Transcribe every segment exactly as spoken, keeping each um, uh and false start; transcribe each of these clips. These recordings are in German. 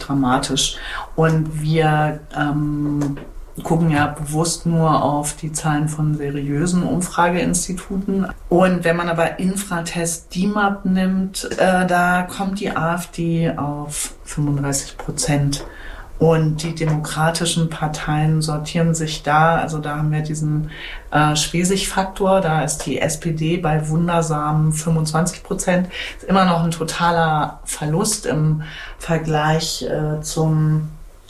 dramatisch. Und wir ähm, gucken ja bewusst nur auf die Zahlen von seriösen Umfrageinstituten. Und wenn man aber Infratest D I M A P nimmt, äh, da kommt die AfD auf fünfunddreißig Prozent. Und die demokratischen Parteien sortieren sich da, also da haben wir diesen äh, Schwesig-Faktor, da ist die S P D bei wundersamen fünfundzwanzig Prozent. Ist immer noch ein totaler Verlust im Vergleich äh, zum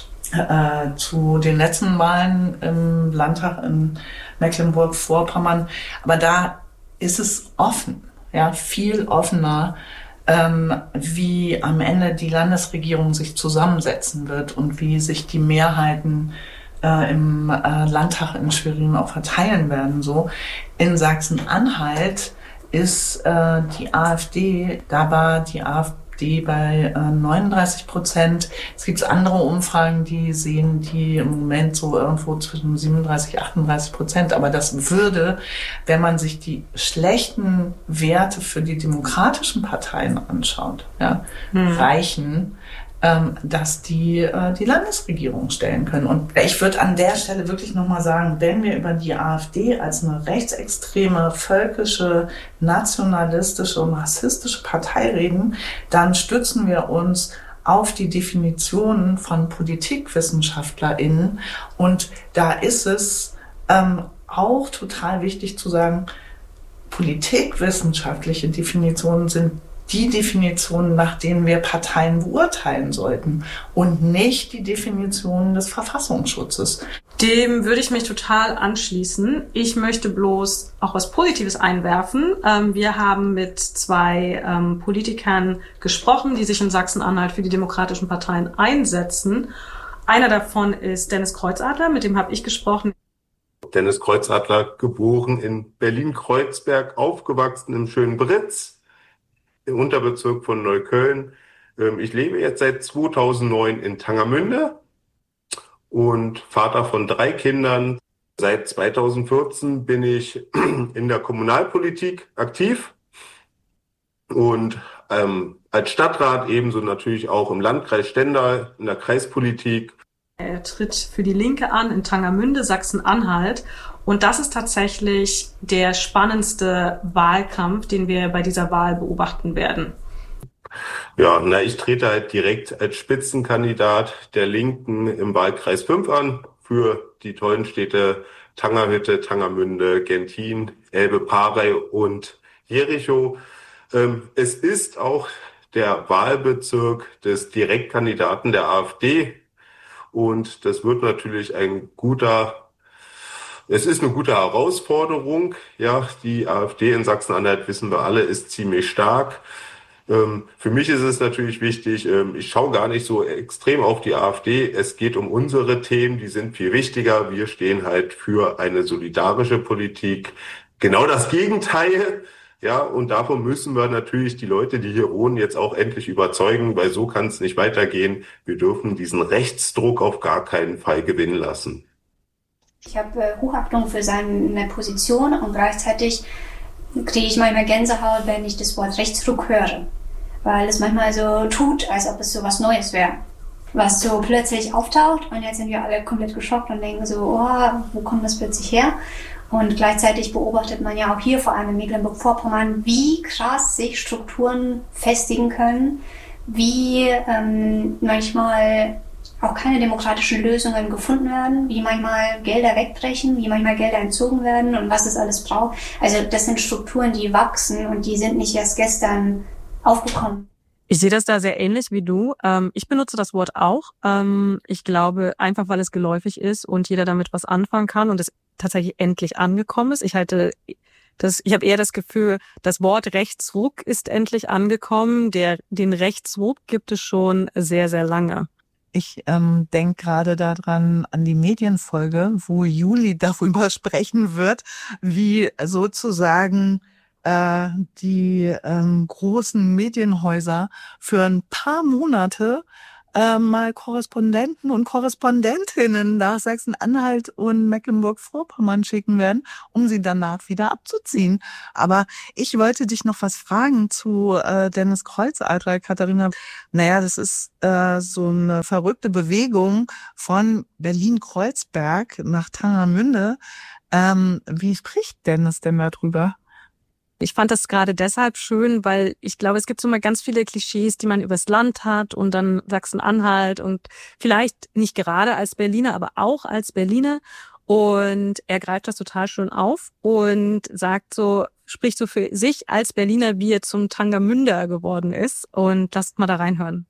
äh, zu den letzten Wahlen im Landtag in Mecklenburg-Vorpommern. Aber da ist es offen, ja, viel offener, Ähm, wie am Ende die Landesregierung sich zusammensetzen wird und wie sich die Mehrheiten äh, im äh, Landtag in Schwerin auch verteilen werden. So in Sachsen-Anhalt ist äh, die AfD, da war die AfD bei äh, neununddreißig Prozent. Es gibt andere Umfragen, die sehen die im Moment so irgendwo zwischen siebenunddreißig, achtunddreißig Prozent. Aber das würde, wenn man sich die schlechten Werte für die demokratischen Parteien anschaut, ja, hm. reichen, ähm, dass die äh, die Landesregierung stellen können. Und ich würde an der Stelle wirklich nochmal sagen, wenn wir über die AfD als eine rechtsextreme, völkische, nationalistische und rassistische Partei reden, dann stützen wir uns auf die Definitionen von PolitikwissenschaftlerInnen. Und da ist es ähm, auch total wichtig zu sagen, politikwissenschaftliche Definitionen sind die Definitionen, nach denen wir Parteien beurteilen sollten und nicht die Definitionen des Verfassungsschutzes. Dem würde ich mich total anschließen. Ich möchte bloß auch was Positives einwerfen. Wir haben mit zwei Politikern gesprochen, die sich in Sachsen-Anhalt für die demokratischen Parteien einsetzen. Einer davon ist Dennis Kreuzadler, mit dem habe ich gesprochen. Dennis Kreuzadler, geboren in Berlin-Kreuzberg, aufgewachsen im schönen Britz, im Unterbezirk von Neukölln. Ich lebe jetzt seit zweitausendneun in Tangermünde und Vater von drei Kindern. Seit zweitausendvierzehn bin ich in der Kommunalpolitik aktiv und ähm, als Stadtrat ebenso natürlich auch im Landkreis Stendal, in der Kreispolitik. Er tritt für die Linke an in Tangermünde, Sachsen-Anhalt. Und das ist tatsächlich der spannendste Wahlkampf, den wir bei dieser Wahl beobachten werden. Ja, na, ich trete halt direkt als Spitzenkandidat der Linken im Wahlkreis fünf an für die tollen Städte Tangerhütte, Tangermünde, Gentin, Elbe-Parey und Jerichow. Ähm, es ist auch der Wahlbezirk des Direktkandidaten der AfD. Und das wird natürlich ein guter Es ist eine gute Herausforderung. Ja, die AfD in Sachsen-Anhalt, wissen wir alle, ist ziemlich stark. Ähm, für mich ist es natürlich wichtig, ähm, ich schaue gar nicht so extrem auf die AfD. Es geht um unsere Themen, die sind viel wichtiger. Wir stehen halt für eine solidarische Politik. Genau das Gegenteil. Ja, und davon müssen wir natürlich die Leute, die hier wohnen, jetzt auch endlich überzeugen, weil so kann es nicht weitergehen. Wir dürfen diesen Rechtsdruck auf gar keinen Fall gewinnen lassen. Ich habe äh, Hochachtung für seine Position und gleichzeitig kriege ich manchmal Gänsehaut, wenn ich das Wort Rechtsruck höre. Weil es manchmal so tut, als ob es so was Neues wäre. Was so plötzlich auftaucht und jetzt sind wir alle komplett geschockt und denken so, oh, wo kommt das plötzlich her? Und gleichzeitig beobachtet man ja auch hier, vor allem in Mecklenburg-Vorpommern, wie krass sich Strukturen festigen können, wie ähm, manchmal auch keine demokratischen Lösungen gefunden werden, wie manchmal Gelder wegbrechen, wie manchmal Gelder entzogen werden und was es alles braucht. Also das sind Strukturen, die wachsen und die sind nicht erst gestern aufgekommen. Ich sehe das da sehr ähnlich wie du. Ich benutze das Wort auch. Ich glaube, einfach weil es geläufig ist und jeder damit was anfangen kann und es tatsächlich endlich angekommen ist. Ich halte das, ich habe eher das Gefühl, das Wort Rechtsruck ist endlich angekommen. Der, den Rechtsruck gibt es schon sehr, sehr lange. Ich ähm, denke gerade daran an die Medienfolge, wo Juli darüber sprechen wird, wie sozusagen äh, die ähm, großen Medienhäuser für ein paar Monate äh, mal Korrespondenten und Korrespondentinnen nach Sachsen-Anhalt und Mecklenburg-Vorpommern schicken werden, um sie danach wieder abzuziehen. Aber ich wollte dich noch was fragen zu äh, Dennis Kreuzadler, Katharina. Naja, das ist äh, so eine verrückte Bewegung von Berlin-Kreuzberg nach Tangermünde. Ähm, wie spricht Dennis denn darüber? Ich fand das gerade deshalb schön, weil ich glaube, es gibt so mal ganz viele Klischees, die man übers Land hat und dann Sachsen-Anhalt und vielleicht nicht gerade als Berliner, aber auch als Berliner. Und er greift das total schön auf und sagt so, spricht so für sich als Berliner, wie er zum Tangermünder geworden ist. Und lasst mal da reinhören.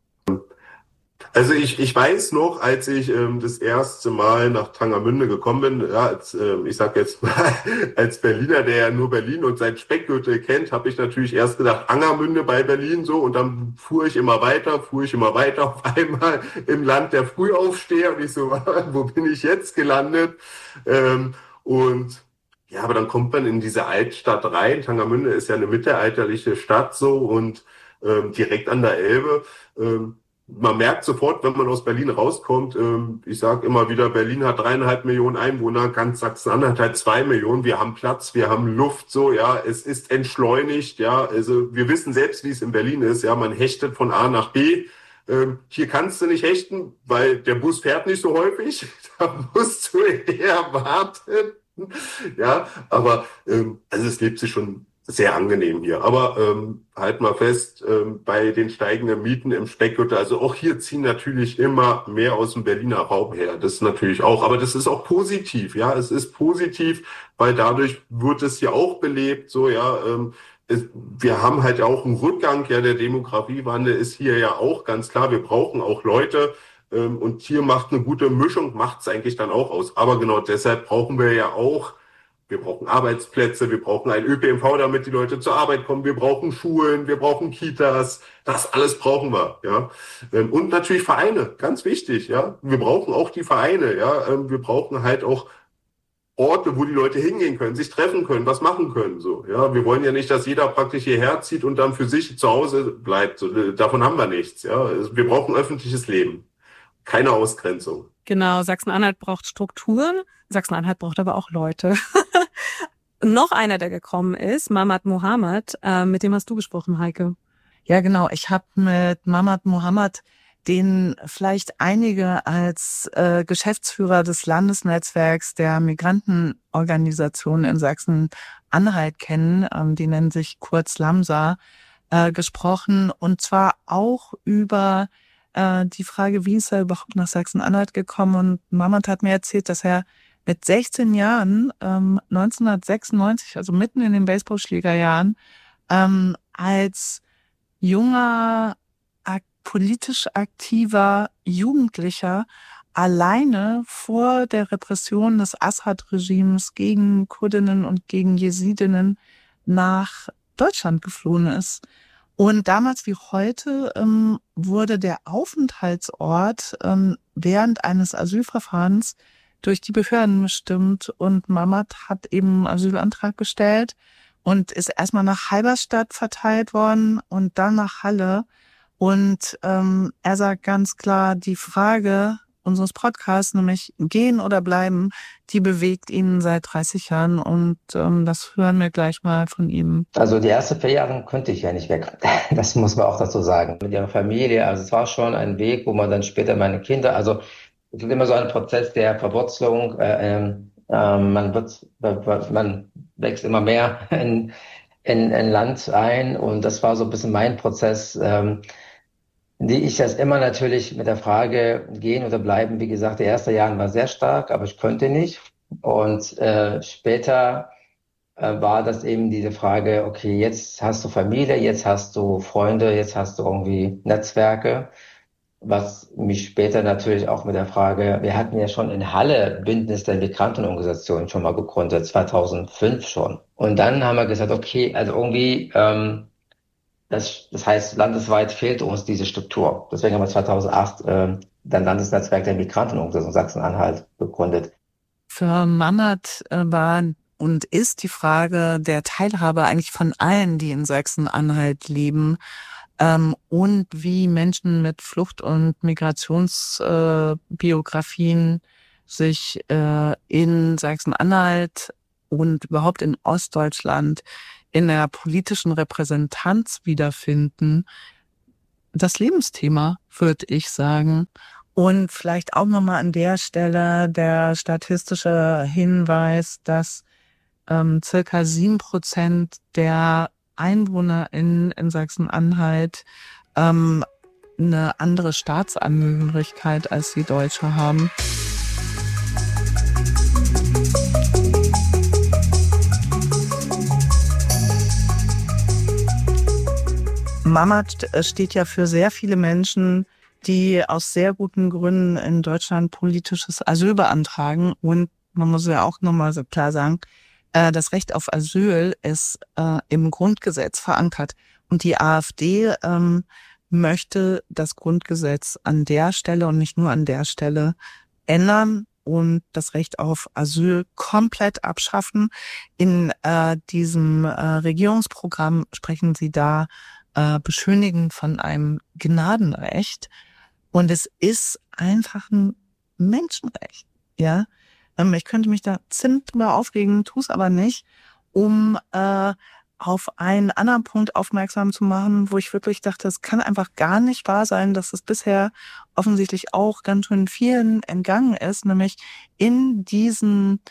Also ich, ich weiß noch, als ich ähm, das erste Mal nach Tangermünde gekommen bin, ja, als, ähm, ich sag jetzt mal, als Berliner, der ja nur Berlin und sein Speckgürtel kennt, habe ich natürlich erst gedacht, Angermünde bei Berlin so, und dann fuhr ich immer weiter, fuhr ich immer weiter, auf einmal im Land der Frühaufsteher, und ich so, wo bin ich jetzt gelandet? Ähm, und ja, aber dann kommt man in diese Altstadt rein. Tangermünde ist ja eine mittelalterliche Stadt so und ähm, direkt an der Elbe. Ähm, Man merkt sofort, wenn man aus Berlin rauskommt, ich sage immer wieder, Berlin hat dreieinhalb Millionen Einwohner, ganz Sachsen-Anhalt hat zwei Millionen. Wir haben Platz, wir haben Luft, so, ja, es ist entschleunigt, ja, also wir wissen selbst, wie es in Berlin ist, ja, man hechtet von A nach B. Hier kannst du nicht hechten, weil der Bus fährt nicht so häufig, da musst du eher warten, ja, aber also es lebt sich schon sehr angenehm hier. Aber ähm, halt mal fest, ähm, bei den steigenden Mieten im Speckgürtel, also auch hier ziehen natürlich immer mehr aus dem Berliner Raum her. Das ist natürlich auch, aber das ist auch positiv, ja. Es ist positiv, weil dadurch wird es ja auch belebt, so, ja. Ähm, es, wir haben halt auch einen Rückgang, ja, der Demografiewandel ist hier ja auch ganz klar. Wir brauchen auch Leute, ähm, und hier macht eine gute Mischung, macht es eigentlich dann auch aus. Aber genau deshalb brauchen wir ja auch Wir brauchen Arbeitsplätze, wir brauchen ein Ö P N V, damit die Leute zur Arbeit kommen. Wir brauchen Schulen, wir brauchen Kitas. Das alles brauchen wir, ja. Und natürlich Vereine, ganz wichtig, ja. Wir brauchen auch die Vereine, ja. Wir brauchen halt auch Orte, wo die Leute hingehen können, sich treffen können, was machen können, so, ja. Wir wollen ja nicht, dass jeder praktisch hierher zieht und dann für sich zu Hause bleibt. So, davon haben wir nichts, ja. Wir brauchen öffentliches Leben. Keine Ausgrenzung. Genau, Sachsen-Anhalt braucht Strukturen, Sachsen-Anhalt braucht aber auch Leute. Noch einer, der gekommen ist, Mamad Mohamad, äh, mit dem hast du gesprochen, Heike. Ja, genau. Ich habe mit Mamad Mohamad, den vielleicht einige als äh, Geschäftsführer des Landesnetzwerks der Migrantenorganisationen in Sachsen-Anhalt kennen, ähm, die nennen sich kurz LAMSA, äh, gesprochen, und zwar auch über die Frage, wie ist er überhaupt nach Sachsen-Anhalt gekommen. Und Mamad hat mir erzählt, dass er mit sechzehn Jahren, ähm, neunzehnhundertsechsundneunzig, also mitten in den Baseballschlägerjahren, ähm, als junger, ak- politisch aktiver Jugendlicher alleine vor der Repression des Assad-Regimes gegen Kurdinnen und gegen Jesidinnen nach Deutschland geflohen ist. Und damals wie heute ähm, wurde der Aufenthaltsort ähm, während eines Asylverfahrens durch die Behörden bestimmt. Und Mamad hat eben einen Asylantrag gestellt und ist erstmal nach Halberstadt verteilt worden und dann nach Halle. Und ähm, er sagt ganz klar, die Frage unseres Podcasts, nämlich gehen oder bleiben, die bewegt ihn seit dreißig Jahren, und ähm, das hören wir gleich mal von ihm. Also die ersten vier Jahre konnte ich ja nicht weg. Das muss man auch dazu sagen. Mit ihrer Familie, also es war schon ein Weg, wo man dann später meine Kinder, also es ist immer so ein Prozess der Verwurzelung. Äh, äh, man wird, man wächst immer mehr in, in, in Land ein, und das war so ein bisschen mein Prozess, ähm, die ich das immer natürlich mit der Frage gehen oder bleiben. Wie gesagt, die ersten Jahre war sehr stark, aber ich konnte nicht. Und äh, später äh, war das eben diese Frage, okay, jetzt hast du Familie, jetzt hast du Freunde, jetzt hast du irgendwie Netzwerke, was mich später natürlich auch mit der Frage, wir hatten ja schon in Halle Bündnis der Migrantenorganisationen schon mal gegründet, zweitausendfünf schon. Und dann haben wir gesagt, okay, also irgendwie, ähm, Das, das heißt, landesweit fehlt uns diese Struktur. Deswegen haben wir zweitausendacht äh, dann Landesnetzwerk der Migrantenorganisation Sachsen-Anhalt gegründet. Für Mamad äh, war und ist die Frage der Teilhabe eigentlich von allen, die in Sachsen-Anhalt leben, ähm, und wie Menschen mit Flucht- und Migrationsbiografien äh, sich äh, in Sachsen-Anhalt und überhaupt in Ostdeutschland in der politischen Repräsentanz wiederfinden. Das Lebensthema, würde ich sagen. Und vielleicht auch nochmal an der Stelle der statistische Hinweis, dass ähm, circa sieben Prozent der EinwohnerInnen in Sachsen-Anhalt ähm, eine andere Staatsangehörigkeit als die Deutsche haben. Mammat steht ja für sehr viele Menschen, die aus sehr guten Gründen in Deutschland politisches Asyl beantragen. Und man muss ja auch nochmal so klar sagen, äh, das Recht auf Asyl ist äh, im Grundgesetz verankert. Und die AfD ähm, möchte das Grundgesetz an der Stelle und nicht nur an der Stelle ändern und das Recht auf Asyl komplett abschaffen. In äh, diesem äh, Regierungsprogramm sprechen sie da äh, beschönigend von einem Gnadenrecht. Und es ist einfach ein Menschenrecht, ja. Ähm, ich könnte mich da ziemlich drüber aufregen, tue es aber nicht, um äh, auf einen anderen Punkt aufmerksam zu machen, wo ich wirklich dachte, es kann einfach gar nicht wahr sein, dass es bisher offensichtlich auch ganz schön vielen entgangen ist, nämlich in diesem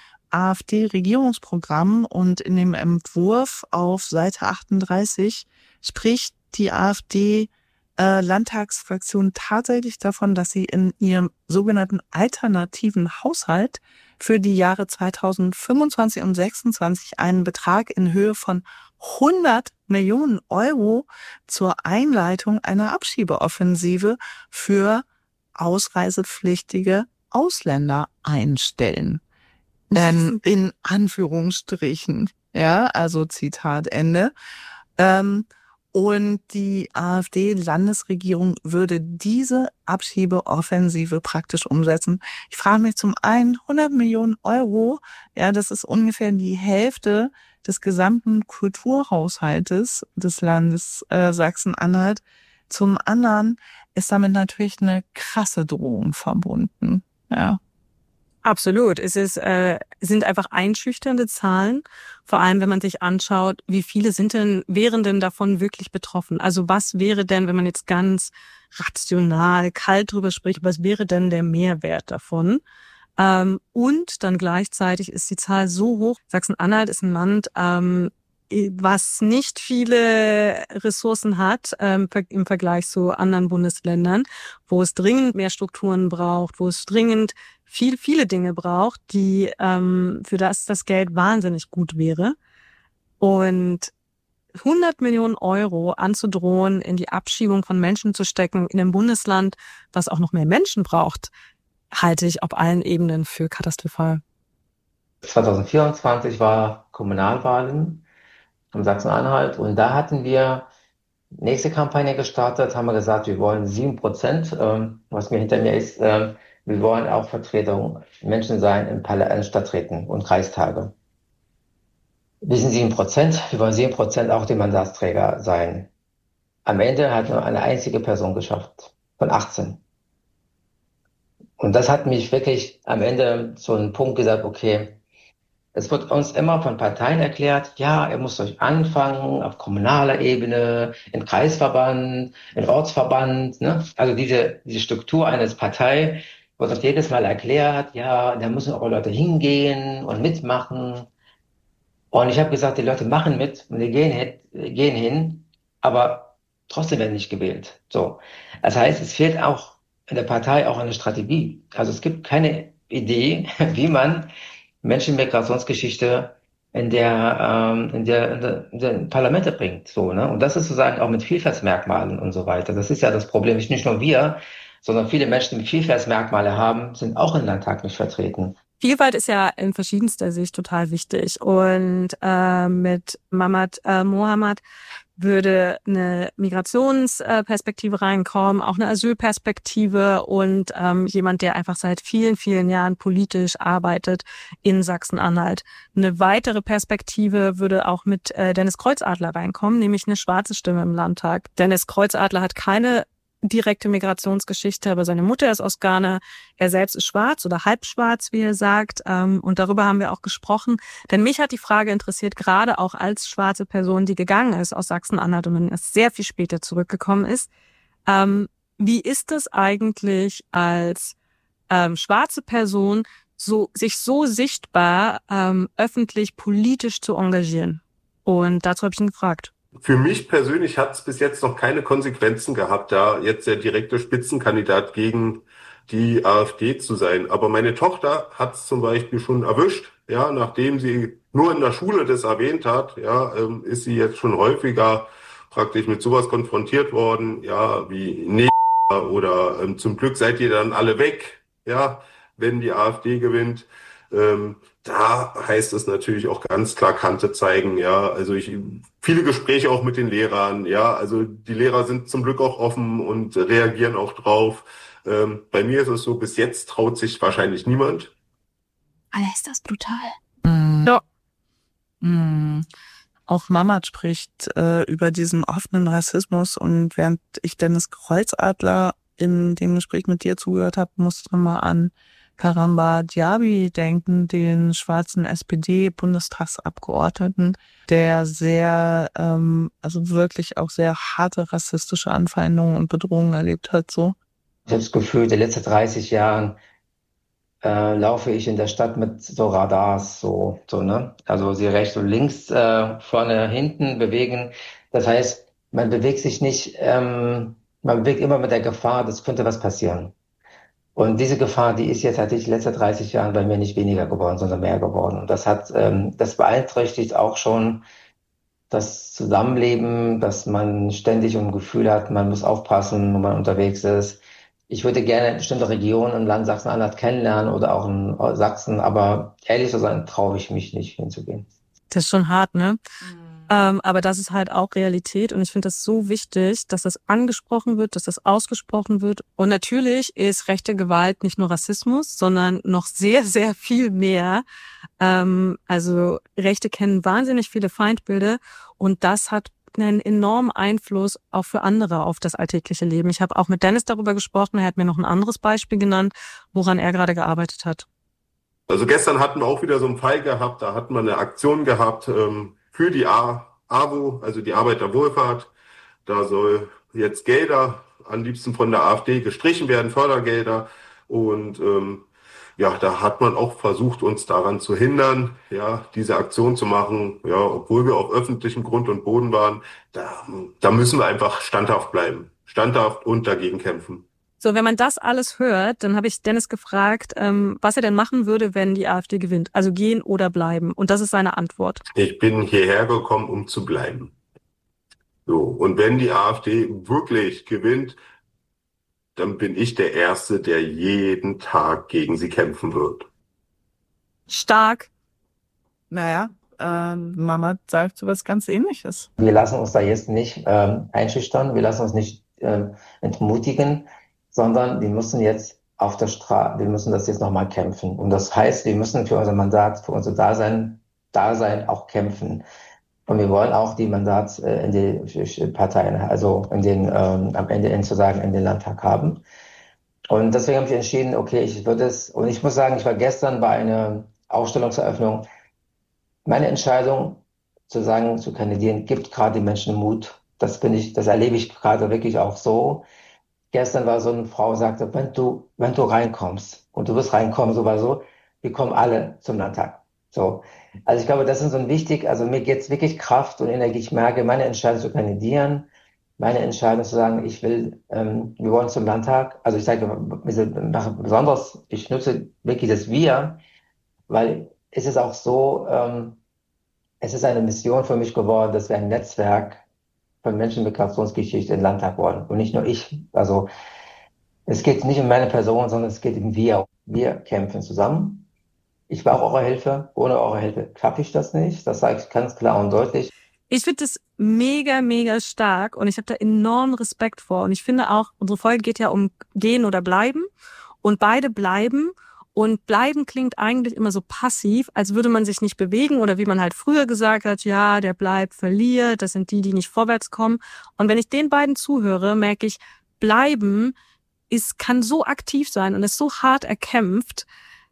AfD-Regierungsprogramm und in dem Entwurf auf Seite achtunddreißig spricht die AfD Äh, Landtagsfraktion tatsächlich davon, dass sie in ihrem sogenannten alternativen Haushalt für die Jahre zweitausendfünfundzwanzig und sechsundzwanzig einen Betrag in Höhe von hundert Millionen Euro zur Einleitung einer Abschiebeoffensive für ausreisepflichtige Ausländer einstellen. Ähm, in Anführungsstrichen. Ja, also Zitat Ende. Ähm, Und die AfD-Landesregierung würde diese Abschiebeoffensive praktisch umsetzen. Ich frage mich zum einen, hundert Millionen Euro, ja, das ist ungefähr die Hälfte des gesamten Kulturhaushaltes des Landes äh, Sachsen-Anhalt. Zum anderen ist damit natürlich eine krasse Drohung verbunden, ja. Absolut. Es ist, äh, sind einfach einschüchternde Zahlen. Vor allem, wenn man sich anschaut, wie viele sind denn, wären denn davon wirklich betroffen? Also was wäre denn, wenn man jetzt ganz rational, kalt drüber spricht, was wäre denn der Mehrwert davon? Ähm, und dann gleichzeitig ist die Zahl so hoch. Sachsen-Anhalt ist ein Land, ähm, was nicht viele Ressourcen hat ähm, im Vergleich zu anderen Bundesländern, wo es dringend mehr Strukturen braucht, wo es dringend viel, viele Dinge braucht, die ähm, für das das Geld wahnsinnig gut wäre. Und hundert Millionen Euro anzudrohen, in die Abschiebung von Menschen zu stecken, in einem Bundesland, was auch noch mehr Menschen braucht, halte ich auf allen Ebenen für katastrophal. zweitausendvierundzwanzig war Kommunalwahlen in Sachsen-Anhalt und da hatten wir nächste Kampagne gestartet, haben wir gesagt, wir wollen sieben Prozent, ähm, was mir hinter mir ist, ähm, wir wollen auch Vertretung, Menschen sein in Parlament, Stadträten und Kreistage. Wir sind sieben Prozent, wir wollen sieben Prozent auch die Mandatsträger sein. Am Ende hat nur eine einzige Person geschafft, von achtzehn. Und das hat mich wirklich am Ende zu einem Punkt gesagt, okay, es wird uns immer von Parteien erklärt, ja, ihr müsst euch anfangen auf kommunaler Ebene, im Kreisverband, im Ortsverband, ne? Also diese, diese Struktur eines Partei wird uns jedes Mal erklärt, ja, da müssen auch Leute hingehen und mitmachen. Und ich habe gesagt, die Leute machen mit und die gehen hin, gehen hin, aber trotzdem werden nicht gewählt. So. Das heißt, es fehlt auch in der Partei auch eine Strategie. Also es gibt keine Idee, wie man Menschen mit Migrationsgeschichte in der, ähm, in der, in der, in der Parlamente bringt, so, ne? Und das ist sozusagen auch mit Vielfaltsmerkmalen und so weiter. Das ist ja das Problem. Nicht nur wir, sondern viele Menschen, die Vielfaltsmerkmale haben, sind auch im Landtag nicht vertreten. Vielfalt ist ja in verschiedenster Sicht total wichtig. Und äh, mit Mammat äh, Mohamad würde eine Migrationsperspektive reinkommen, auch eine Asylperspektive und ähm, jemand, der einfach seit vielen, vielen Jahren politisch arbeitet in Sachsen-Anhalt. Eine weitere Perspektive würde auch mit äh, Dennis Kreuzadler reinkommen, nämlich eine schwarze Stimme im Landtag. Dennis Kreuzadler hat keine direkte Migrationsgeschichte, aber seine Mutter ist aus Ghana. Er selbst ist schwarz oder halb schwarz, wie er sagt. Und darüber haben wir auch gesprochen. Denn mich hat die Frage interessiert, gerade auch als schwarze Person, die gegangen ist aus Sachsen-Anhalt und dann erst sehr viel später zurückgekommen ist. Wie ist es eigentlich als schwarze Person, so sich so sichtbar öffentlich politisch zu engagieren? Und dazu habe ich ihn gefragt. Für mich persönlich hat es bis jetzt noch keine Konsequenzen gehabt, da jetzt der direkte Spitzenkandidat gegen die AfD zu sein. Aber meine Tochter hat es zum Beispiel schon erwischt, ja, nachdem sie nur in der Schule das erwähnt hat, ja, ähm, ist sie jetzt schon häufiger praktisch mit sowas konfrontiert worden, ja, wie nee oder ähm, zum Glück seid ihr dann alle weg, ja, wenn die AfD gewinnt. Ähm, da heißt es natürlich auch ganz klar Kante zeigen, ja, also ich, viele Gespräche auch mit den Lehrern, ja, also die Lehrer sind zum Glück auch offen und reagieren auch drauf. Ähm, bei mir ist es so, bis jetzt traut sich wahrscheinlich niemand. Alter, ist das brutal. Mm. Ja. Mm. Auch Mamat spricht äh, über diesen offenen Rassismus und während ich Dennis Kreuzadler in dem Gespräch mit dir zugehört habe, musste mal an Karamba Diaby denken, den schwarzen S P D-Bundestagsabgeordneten, der sehr, ähm, also wirklich auch sehr harte rassistische Anfeindungen und Bedrohungen erlebt hat, so. Ich habe das Gefühl, die letzten dreißig Jahren äh, laufe ich in der Stadt mit so Radars, so, so, ne? Also sie rechts und links, äh, vorne, hinten bewegen. Das heißt, man bewegt sich nicht, ähm, man bewegt immer mit der Gefahr, das könnte was passieren. Und diese Gefahr, die ist jetzt tatsächlich in den letzten dreißig Jahren bei mir nicht weniger geworden, sondern mehr geworden. Und das hat, ähm, das beeinträchtigt auch schon das Zusammenleben, dass man ständig ein Gefühl hat, man muss aufpassen, wo man unterwegs ist. Ich würde gerne bestimmte Regionen im Land Sachsen-Anhalt kennenlernen oder auch in Sachsen, aber ehrlich zu sein, traue ich mich nicht hinzugehen. Das ist schon hart, ne? Ähm, aber das ist halt auch Realität und ich finde das so wichtig, dass das angesprochen wird, dass das ausgesprochen wird. Und natürlich ist rechte Gewalt nicht nur Rassismus, sondern noch sehr, sehr viel mehr. Ähm, also Rechte kennen wahnsinnig viele Feindbilder und das hat einen enormen Einfluss auch für andere auf das alltägliche Leben. Ich habe auch mit Dennis darüber gesprochen, er hat mir noch ein anderes Beispiel genannt, woran er gerade gearbeitet hat. Also gestern hatten wir auch wieder so einen Fall gehabt, da hatten wir eine Aktion gehabt, ähm, für die A W O, also die Arbeiterwohlfahrt. Da soll jetzt Gelder, am liebsten von der AfD, gestrichen werden, Fördergelder. Und ähm, ja, da hat man auch versucht, uns daran zu hindern, ja, diese Aktion zu machen. Ja, obwohl wir auf öffentlichem Grund und Boden waren, da, da müssen wir einfach standhaft bleiben. Standhaft und dagegen kämpfen. So, wenn man das alles hört, dann habe ich Dennis gefragt, ähm, was er denn machen würde, wenn die AfD gewinnt. Also gehen oder bleiben. Und das ist seine Antwort. Ich bin hierher gekommen, um zu bleiben. So, und wenn die AfD wirklich gewinnt, dann bin ich der Erste, der jeden Tag gegen sie kämpfen wird. Stark. Naja, äh, Mama sagt so was ganz Ähnliches. Wir lassen uns da jetzt nicht ähm, einschüchtern, wir lassen uns nicht ähm, entmutigen, sondern wir müssen jetzt auf der Straße, wir müssen das jetzt nochmal kämpfen. Und das heißt, wir müssen für unser Mandat, für unser Dasein, Dasein auch kämpfen. Und wir wollen auch die Mandats äh, in die Parteien, also in den, ähm, am Ende sozusagen in den Landtag haben. Und deswegen habe ich entschieden, okay, ich würde es, und ich muss sagen, ich war gestern bei einer Ausstellungseröffnung. Meine Entscheidung, zu sagen, zu kandidieren, gibt gerade den Menschen Mut. Das bin ich, das erlebe ich gerade wirklich auch so. Gestern war so eine Frau, sagte, wenn du, wenn du reinkommst, und du wirst reinkommen, so war so, wir kommen alle zum Landtag. So. Also ich glaube, das ist so ein wichtig, also mir geht's wirklich Kraft und Energie. Ich merke, meine Entscheidung zu kandidieren, meine Entscheidung zu sagen, ich will, ähm, wir wollen zum Landtag. Also ich sage, besonders, ich nutze wirklich das Wir, weil es ist auch so, ähm, es ist eine Mission für mich geworden, dass wir ein Netzwerk von Menschen mit Migrationsgeschichte im Landtag wollen. Und nicht nur ich. Also es geht nicht um meine Person, sondern es geht um wir. Wir kämpfen zusammen. Ich brauche eure Hilfe. Ohne eure Hilfe schaffe ich das nicht. Das sage ich ganz klar und deutlich. Ich finde das mega, mega stark und ich habe da enormen Respekt vor. Und ich finde auch, unsere Folge geht ja um gehen oder bleiben und beide bleiben. Und bleiben klingt eigentlich immer so passiv, als würde man sich nicht bewegen oder wie man halt früher gesagt hat, ja, der bleibt, verliert, das sind die, die nicht vorwärts kommen. Und wenn ich den beiden zuhöre, merke ich, bleiben ist, kann so aktiv sein und ist so hart erkämpft.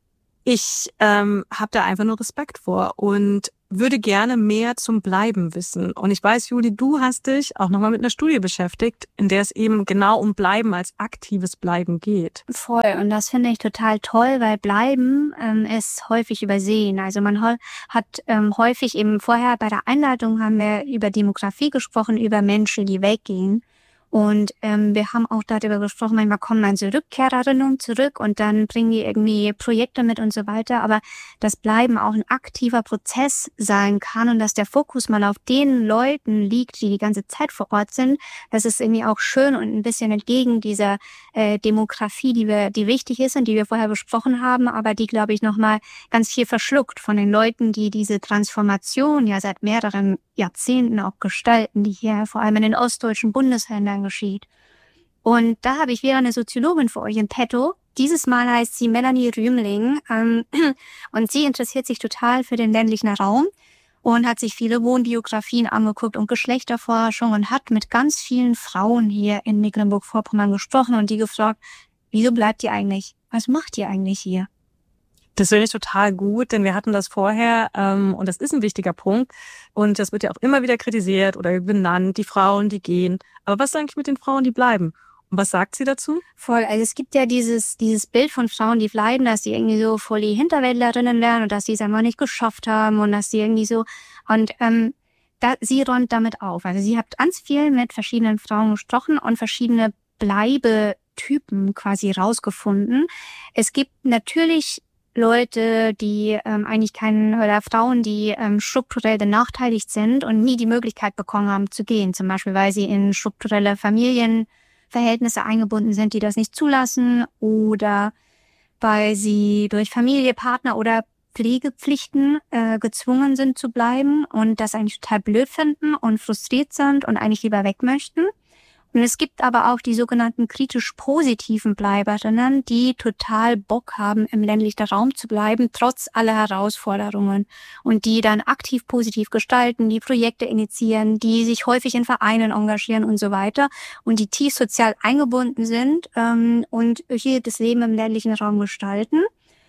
Ich ähm, habe da einfach nur Respekt vor und würde gerne mehr zum Bleiben wissen. Und ich weiß, Juli, du hast dich auch nochmal mit einer Studie beschäftigt, in der es eben genau um Bleiben als aktives Bleiben geht. Voll. Und das finde ich total toll, weil Bleiben ähm, ist häufig übersehen. Also man hat ähm, häufig eben vorher bei der Einleitung haben wir über Demografie gesprochen, über Menschen, die weggehen. Und ähm, wir haben auch darüber gesprochen, manchmal kommen dann so Rückkehrerinnen zurück und dann bringen die irgendwie Projekte mit und so weiter. Aber das Bleiben auch ein aktiver Prozess sein kann und dass der Fokus mal auf den Leuten liegt, die die ganze Zeit vor Ort sind, das ist irgendwie auch schön und ein bisschen entgegen dieser äh, Demografie, die wir, die wichtig ist und die wir vorher besprochen haben, aber die, glaube ich, nochmal ganz viel verschluckt von den Leuten, die diese Transformation ja seit mehreren Jahrzehnten auch gestalten, die hier vor allem in den ostdeutschen Bundesländern geschieht. Und da habe ich wieder eine Soziologin für euch in petto. Dieses Mal heißt sie Melanie Rühmling ähm, und sie interessiert sich total für den ländlichen Raum und hat sich viele Wohnbiografien angeguckt und Geschlechterforschung und hat mit ganz vielen Frauen hier in Mecklenburg-Vorpommern gesprochen und die gefragt, wieso bleibt ihr eigentlich? Was macht ihr eigentlich hier? Das finde ich total gut, denn wir hatten das vorher ähm, und das ist ein wichtiger Punkt und das wird ja auch immer wieder kritisiert oder benannt, die Frauen, die gehen. Aber was ist eigentlich mit den Frauen, die bleiben? Und was sagt sie dazu? Voll, also es gibt ja dieses dieses Bild von Frauen, die bleiben, dass sie irgendwie so voll die Hinterwäldlerinnen werden und dass sie es einfach nicht geschafft haben und dass sie irgendwie so und ähm, da, sie räumt damit auf. Also sie hat ganz viel mit verschiedenen Frauen gesprochen und verschiedene Bleibetypen quasi rausgefunden. Es gibt natürlich Leute, die ähm, eigentlich keinen, oder Frauen, die ähm, strukturell benachteiligt sind und nie die Möglichkeit bekommen haben zu gehen. Zum Beispiel, weil sie in strukturelle Familienverhältnisse eingebunden sind, die das nicht zulassen oder weil sie durch Familie, Partner oder Pflegepflichten äh, gezwungen sind zu bleiben und das eigentlich total blöd finden und frustriert sind und eigentlich lieber weg möchten. Und es gibt aber auch die sogenannten kritisch positiven Bleiberinnen, die total Bock haben, im ländlichen Raum zu bleiben, trotz aller Herausforderungen. Und die dann aktiv positiv gestalten, die Projekte initiieren, die sich häufig in Vereinen engagieren und so weiter. Und die tief sozial eingebunden sind ähm, und hier das Leben im ländlichen Raum gestalten.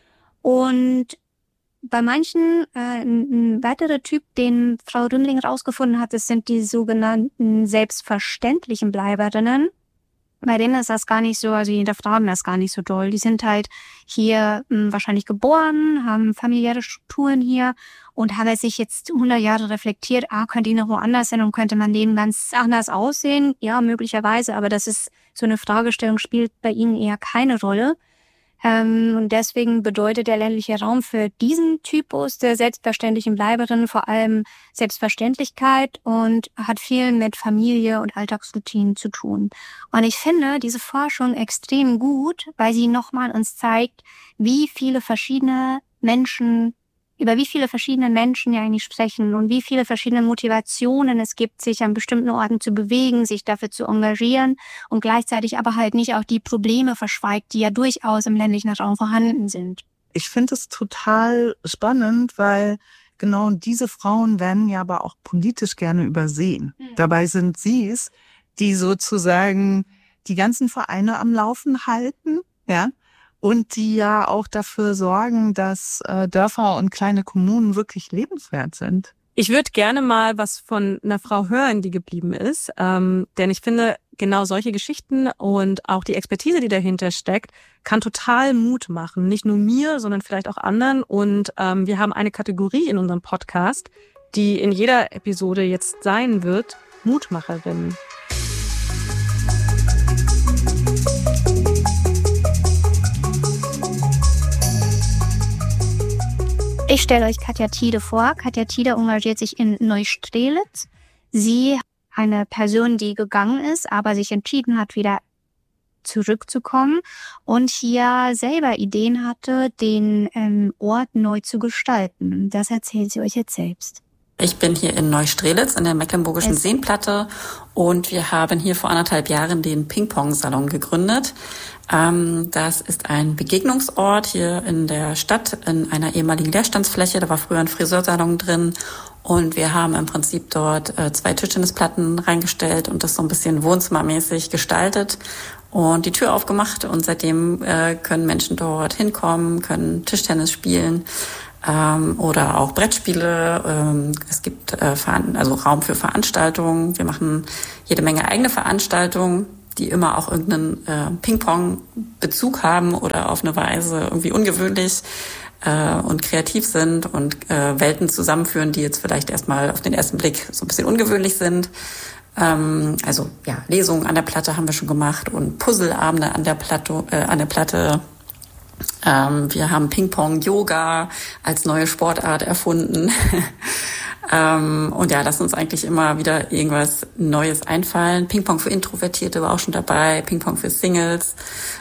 Und bei manchen, äh, ein weiterer Typ, den Frau Rühmling rausgefunden hat, das sind die sogenannten selbstverständlichen Bleiberinnen. Bei denen ist das gar nicht so, also die hinterfragen das gar nicht so doll. Die sind halt hier mh, wahrscheinlich geboren, haben familiäre Strukturen hier und haben sich jetzt hundert Jahre reflektiert, ah, könnte ich noch woanders sein und könnte mein Leben ganz anders aussehen? Ja, möglicherweise, aber das ist so eine Fragestellung, spielt bei ihnen eher keine Rolle. Ähm, und deswegen bedeutet der ländliche Raum für diesen Typus der selbstverständlichen Bleiberin vor allem Selbstverständlichkeit und hat viel mit Familie und Alltagsroutinen zu tun. Und ich finde diese Forschung extrem gut, weil sie nochmal uns zeigt, wie viele verschiedene Menschen über wie viele verschiedene Menschen ja eigentlich sprechen und wie viele verschiedene Motivationen es gibt, sich an bestimmten Orten zu bewegen, sich dafür zu engagieren und gleichzeitig aber halt nicht auch die Probleme verschweigt, die ja durchaus im ländlichen Raum vorhanden sind. Ich finde es total spannend, weil genau diese Frauen werden ja aber auch politisch gerne übersehen. Mhm. Dabei sind sie es, die sozusagen die ganzen Vereine am Laufen halten, ja, und die ja auch dafür sorgen, dass äh, Dörfer und kleine Kommunen wirklich lebenswert sind. Ich würde gerne mal was von einer Frau hören, die geblieben ist, ähm, denn ich finde, genau solche Geschichten und auch die Expertise, die dahinter steckt, kann total Mut machen. Nicht nur mir, sondern vielleicht auch anderen. Und ähm, wir haben eine Kategorie in unserem Podcast, die in jeder Episode jetzt sein wird, Mutmacherinnen. Ich stelle euch Katja Tiede vor. Katja Tiede engagiert sich in Neustrelitz. Sie, eine Person, die gegangen ist, aber sich entschieden hat, wieder zurückzukommen und hier selber Ideen hatte, den ähm, Ort neu zu gestalten. Das erzählt sie euch jetzt selbst. Ich bin hier in Neustrelitz in der Mecklenburgischen es Seenplatte und wir haben hier vor anderthalb Jahren den Ping-Pong-Salon gegründet. Ähm, das ist ein Begegnungsort hier in der Stadt, in einer ehemaligen Leerstandsfläche. Da war früher ein Friseursalon drin und wir haben im Prinzip dort äh, zwei Tischtennisplatten reingestellt und das so ein bisschen wohnzimmermäßig gestaltet und die Tür aufgemacht und seitdem äh, können Menschen dort hinkommen, können Tischtennis spielen. Ähm, oder auch Brettspiele. Ähm, es gibt äh, also Raum für Veranstaltungen. Wir machen jede Menge eigene Veranstaltungen, die immer auch irgendeinen äh, Ping-Pong-Bezug haben oder auf eine Weise irgendwie ungewöhnlich äh, und kreativ sind und äh, Welten zusammenführen, die jetzt vielleicht erstmal auf den ersten Blick so ein bisschen ungewöhnlich sind. Ähm, also ja, Lesungen an der Platte haben wir schon gemacht und Puzzleabende an der Platte, äh, an der Platte. Ähm, wir haben Ping-Pong-Yoga als neue Sportart erfunden. ähm, und ja, lassen uns eigentlich immer wieder irgendwas Neues einfallen. Ping-Pong für Introvertierte war auch schon dabei, Ping-Pong für Singles.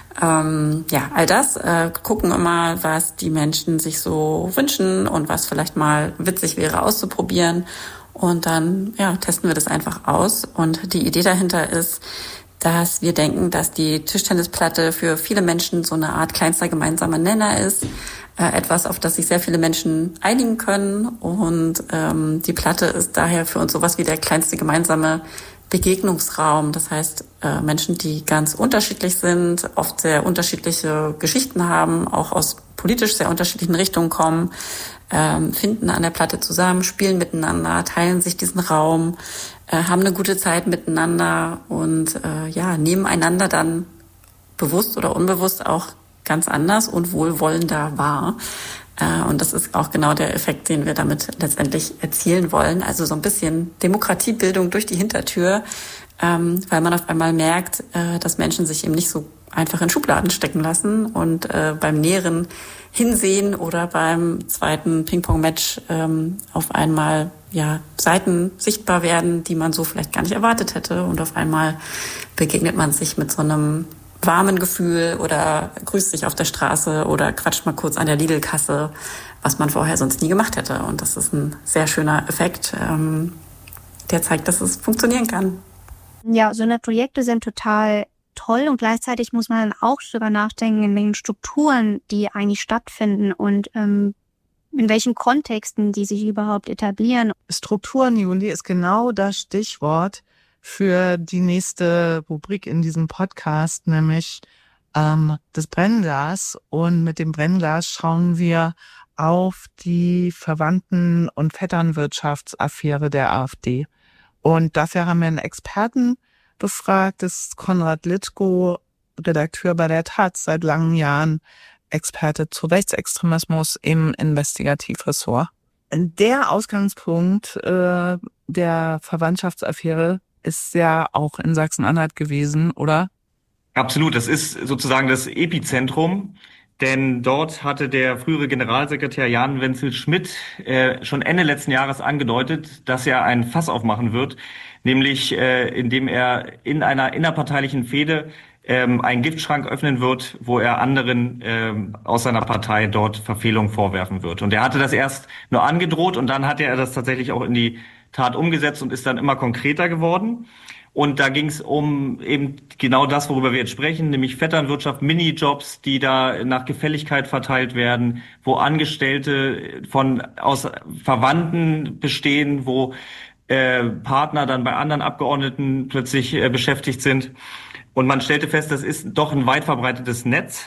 Ähm, ja, all das. Äh, gucken immer, was die Menschen sich so wünschen und was vielleicht mal witzig wäre auszuprobieren. Und dann ja, testen wir das einfach aus. Und die Idee dahinter ist, dass wir denken, dass die Tischtennisplatte für viele Menschen so eine Art kleinster gemeinsamer Nenner ist, äh, etwas, auf das sich sehr viele Menschen einigen können und ähm, die Platte ist daher für uns sowas wie der kleinste gemeinsame Begegnungsraum. Das heißt, äh, Menschen, die ganz unterschiedlich sind, oft sehr unterschiedliche Geschichten haben, auch aus politisch sehr unterschiedlichen Richtungen kommen, ähm, finden an der Platte zusammen, spielen miteinander, teilen sich diesen Raum, äh, haben eine gute Zeit miteinander und äh, ja, nehmen einander dann bewusst oder unbewusst auch ganz anders und wohlwollender wahr. Äh, und das ist auch genau der Effekt, den wir damit letztendlich erzielen wollen. Also so ein bisschen Demokratiebildung durch die Hintertür, ähm, weil man auf einmal merkt, äh, dass Menschen sich eben nicht so einfach in Schubladen stecken lassen und äh, beim näheren Hinsehen oder beim zweiten Ping-Pong-Match ähm, auf einmal ja Seiten sichtbar werden, die man so vielleicht gar nicht erwartet hätte und auf einmal begegnet man sich mit so einem warmen Gefühl oder grüßt sich auf der Straße oder quatscht mal kurz an der Lidl-Kasse, was man vorher sonst nie gemacht hätte. Und das ist ein sehr schöner Effekt, ähm, der zeigt, dass es funktionieren kann. Ja, so eine Projekte sind total toll und gleichzeitig muss man dann auch darüber nachdenken, in welchen Strukturen die eigentlich stattfinden und ähm, in welchen Kontexten die sich überhaupt etablieren. Strukturen, Juli, ist genau das Stichwort für die nächste Rubrik in diesem Podcast, nämlich ähm, das Brennglas. Und mit dem Brennglas schauen wir auf die Verwandten- und Vetternwirtschaftsaffäre der AfD. Und dafür haben wir einen Experten befragt, das ist Konrad Litko, Redakteur bei der Taz, seit langen Jahren Experte zu Rechtsextremismus im Investigativressort. Der Ausgangspunkt äh, der Verwandtschaftsaffäre ist ja auch in Sachsen-Anhalt gewesen, oder? Absolut, das ist sozusagen das Epizentrum, denn dort hatte der frühere Generalsekretär Jan Wenzel Schmidt äh, schon Ende letzten Jahres angedeutet, dass er ein Fass aufmachen wird, nämlich äh, indem er in einer innerparteilichen Fehde ähm, einen Giftschrank öffnen wird, wo er anderen ähm, aus seiner Partei dort Verfehlungen vorwerfen wird. Und er hatte das erst nur angedroht und dann hatte er das tatsächlich auch in die Tat umgesetzt und ist dann immer konkreter geworden. Und da ging es um eben genau das, worüber wir jetzt sprechen, nämlich Vetternwirtschaft, Minijobs, die da nach Gefälligkeit verteilt werden, wo Angestellte von aus Verwandten bestehen, wo äh, Partner dann bei anderen Abgeordneten plötzlich äh, beschäftigt sind. Und man stellte fest, das ist doch ein weit verbreitetes Netz.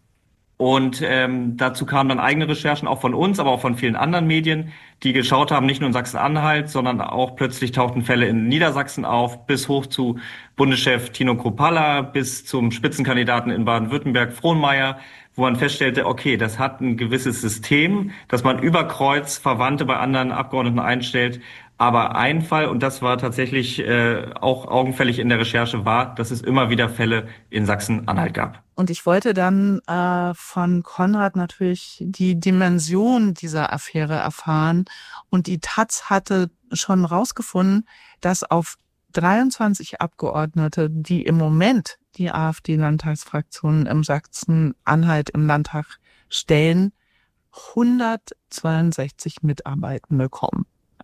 Und ähm, dazu kamen dann eigene Recherchen, auch von uns, aber auch von vielen anderen Medien, die geschaut haben, nicht nur in Sachsen-Anhalt, sondern auch plötzlich tauchten Fälle in Niedersachsen auf, bis hoch zu Bundeschef Tino Kruppalla, bis zum Spitzenkandidaten in Baden-Württemberg, Frohnmaier, wo man feststellte, okay, das hat ein gewisses System, dass man über Kreuz Verwandte bei anderen Abgeordneten einstellt. Aber ein Fall, und das war tatsächlich äh, auch augenfällig in der Recherche, war, dass es immer wieder Fälle in Sachsen-Anhalt gab. Und ich wollte dann äh, von Konrad natürlich die Dimension dieser Affäre erfahren. Und die Taz hatte schon rausgefunden, dass auf dreiundzwanzig Abgeordnete, die im Moment die AfD-Landtagsfraktionen im Sachsen-Anhalt im Landtag stellen, hundertzweiundsechzig Mitarbeitende kommen.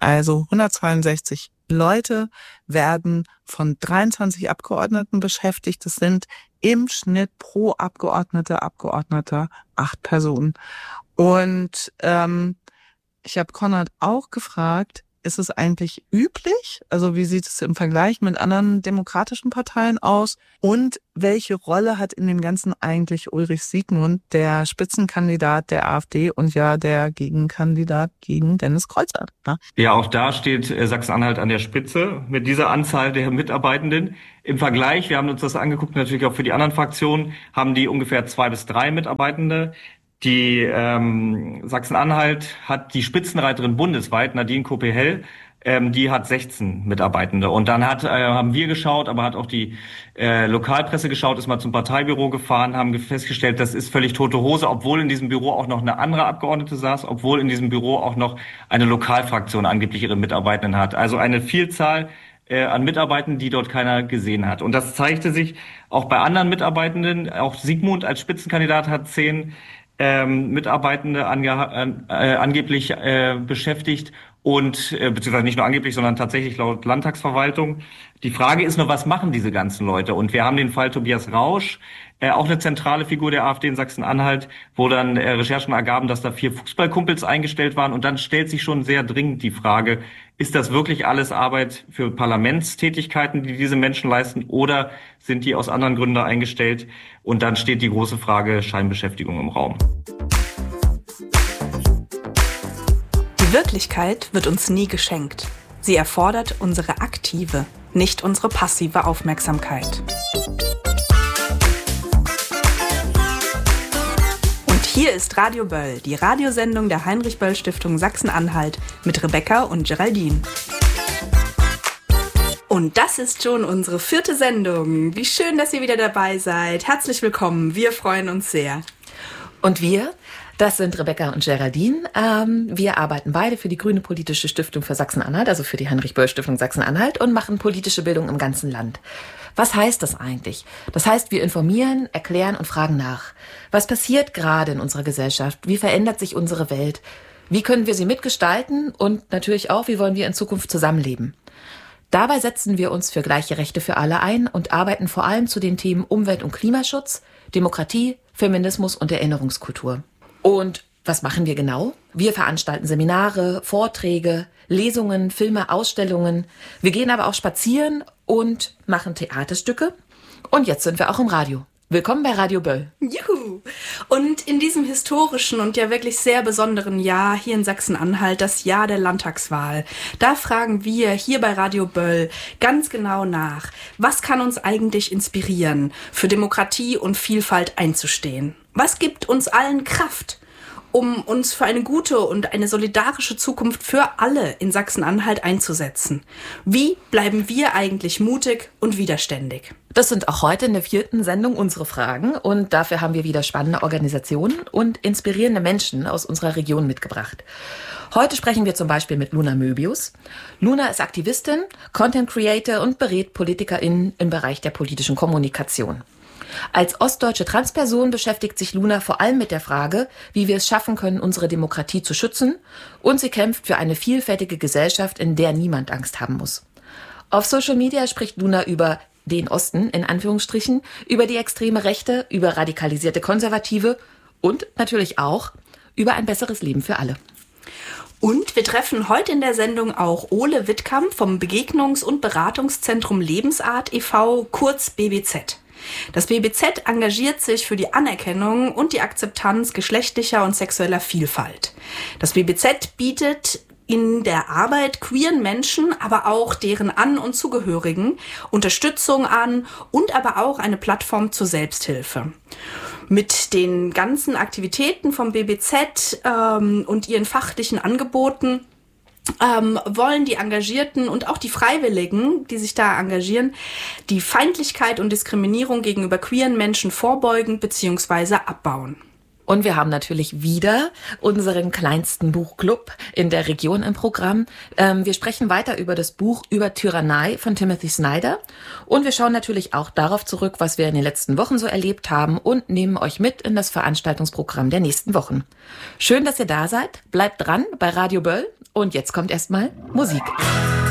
Also hundertzweiundsechzig Leute werden von dreiundzwanzig Abgeordneten beschäftigt. Das sind im Schnitt pro Abgeordnete, Abgeordneter acht Personen. Und ähm, ich habe Konrad auch gefragt, ist es eigentlich üblich? Also wie sieht es im Vergleich mit anderen demokratischen Parteien aus? Und welche Rolle hat in dem Ganzen eigentlich Ulrich Siegmund, der Spitzenkandidat der AfD und ja der Gegenkandidat gegen Dennis Kreuzer? Ne? Ja, auch da steht Sachsen-Anhalt an der Spitze mit dieser Anzahl der Mitarbeitenden. Im Vergleich, wir haben uns das angeguckt, natürlich auch für die anderen Fraktionen, haben die ungefähr zwei bis drei Mitarbeitende. Die ähm, Sachsen-Anhalt hat die Spitzenreiterin bundesweit, Nadine Koppe-Hell, ähm, die hat sechzehn Mitarbeitende. Und dann hat, äh, haben wir geschaut, aber hat auch die äh, Lokalpresse geschaut, ist mal zum Parteibüro gefahren, haben festgestellt, das ist völlig tote Hose, obwohl in diesem Büro auch noch eine andere Abgeordnete saß, obwohl in diesem Büro auch noch eine Lokalfraktion angeblich ihre Mitarbeitenden hat. Also eine Vielzahl äh, an Mitarbeitenden, die dort keiner gesehen hat. Und das zeigte sich auch bei anderen Mitarbeitenden. Auch Siegmund als Spitzenkandidat hat zehn Ähm, Mitarbeitende ange, äh, angeblich äh, beschäftigt und äh, beziehungsweise nicht nur angeblich, sondern tatsächlich laut Landtagsverwaltung. Die Frage ist nur, was machen diese ganzen Leute? Und wir haben den Fall Tobias Rausch, äh, auch eine zentrale Figur der AfD in Sachsen-Anhalt, wo dann äh, Recherchen ergaben, dass da vier Fußballkumpels eingestellt waren. Und dann stellt sich schon sehr dringend die Frage, ist das wirklich alles Arbeit für Parlamentstätigkeiten, die diese Menschen leisten, oder sind die aus anderen Gründen eingestellt? Und dann steht die große Frage Scheinbeschäftigung im Raum. Die Wirklichkeit wird uns nie geschenkt. Sie erfordert unsere aktive, nicht unsere passive Aufmerksamkeit. Und hier ist Radio Böll, die Radiosendung der Heinrich-Böll-Stiftung Sachsen-Anhalt mit Rebecca und Geraldine. Und das ist schon unsere vierte Sendung. Wie schön, dass ihr wieder dabei seid. Herzlich willkommen, wir freuen uns sehr. Und wir, das sind Rebecca und Geraldine. Ähm, wir arbeiten beide für die Grüne Politische Stiftung für Sachsen-Anhalt, also für die Heinrich-Böll-Stiftung Sachsen-Anhalt, und machen politische Bildung im ganzen Land. Was heißt das eigentlich? Das heißt, wir informieren, erklären und fragen nach. Was passiert gerade in unserer Gesellschaft? Wie verändert sich unsere Welt? Wie können wir sie mitgestalten? Und natürlich auch, wie wollen wir in Zukunft zusammenleben? Dabei setzen wir uns für gleiche Rechte für alle ein und arbeiten vor allem zu den Themen Umwelt- und Klimaschutz, Demokratie, Feminismus und Erinnerungskultur. Und was machen wir genau? Wir veranstalten Seminare, Vorträge, Lesungen, Filme, Ausstellungen. Wir gehen aber auch spazieren und machen Theaterstücke. Und jetzt sind wir auch im Radio. Willkommen bei Radio Böll. Juhu! Und in diesem historischen und ja wirklich sehr besonderen Jahr hier in Sachsen-Anhalt, das Jahr der Landtagswahl, da fragen wir hier bei Radio Böll ganz genau nach, was kann uns eigentlich inspirieren, für Demokratie und Vielfalt einzustehen? Was gibt uns allen Kraft, um uns für eine gute und eine solidarische Zukunft für alle in Sachsen-Anhalt einzusetzen? Wie bleiben wir eigentlich mutig und widerständig? Das sind auch heute in der vierten Sendung unsere Fragen, und dafür haben wir wieder spannende Organisationen und inspirierende Menschen aus unserer Region mitgebracht. Heute sprechen wir zum Beispiel mit Luna Möbius. Luna ist Aktivistin, Content Creator und berät PolitikerInnen im Bereich der politischen Kommunikation. Als ostdeutsche Transperson beschäftigt sich Luna vor allem mit der Frage, wie wir es schaffen können, unsere Demokratie zu schützen, und sie kämpft für eine vielfältige Gesellschaft, in der niemand Angst haben muss. Auf Social Media spricht Luna über den Osten, in Anführungsstrichen, über die extreme Rechte, über radikalisierte Konservative und natürlich auch über ein besseres Leben für alle. Und wir treffen heute in der Sendung auch Ole Wittkamp vom Begegnungs- und Beratungszentrum Lebensart e V, kurz B B Z. Das B B Z engagiert sich für die Anerkennung und die Akzeptanz geschlechtlicher und sexueller Vielfalt. Das B B Z bietet in der Arbeit queeren Menschen, aber auch deren An- und Zugehörigen Unterstützung an und aber auch eine Plattform zur Selbsthilfe. Mit den ganzen Aktivitäten vom B B Z ähm, und ihren fachlichen Angeboten Ähm, wollen die Engagierten und auch die Freiwilligen, die sich da engagieren, die Feindlichkeit und Diskriminierung gegenüber queeren Menschen vorbeugen bzw. abbauen. Und wir haben natürlich wieder unseren kleinsten Buchclub in der Region im Programm. Ähm, wir sprechen weiter über das Buch Über Tyrannei von Timothy Snyder. Und wir schauen natürlich auch darauf zurück, was wir in den letzten Wochen so erlebt haben und nehmen euch mit in das Veranstaltungsprogramm der nächsten Wochen. Schön, dass ihr da seid. Bleibt dran bei Radio Böll. Und jetzt kommt erstmal Musik.